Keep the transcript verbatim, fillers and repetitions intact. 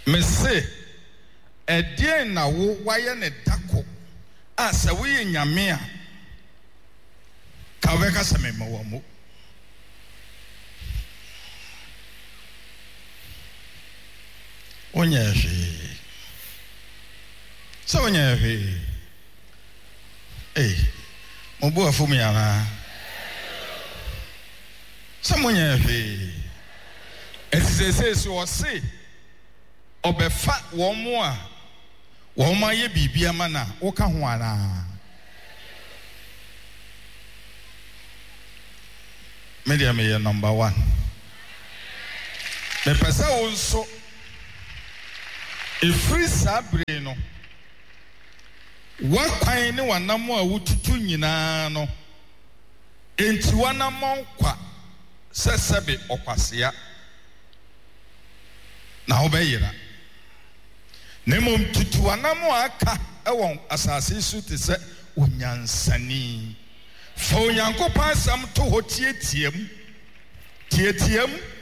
me say ɛdeɛn na wo wayɛ ne dako a sɛ woyɛ nyame a ka wobɛka sɛ mema wɔ mo onyɛ hwee sɛ onyɛ hwee ei mobu afom yana sɛ monyɛ hwee ɛsisɛsɛsi ɔse ɔbɛfa wɔn mo a wɔn ma yɛ biribi ama na woka ho ana me deɛ meyɛ number one mepɛ sɛ wo nso ɛfiri saa bere no wakwan ne wanam a wotutu nyinaa no enti wanam nkwa sɛ sɛbe ɔkwasea na wobɛyera na mmom tutu wanam a aka ɛwɔ asase so te sɛ onyansani fa onyankopɔn asɛm to hɔ tietiam tietiam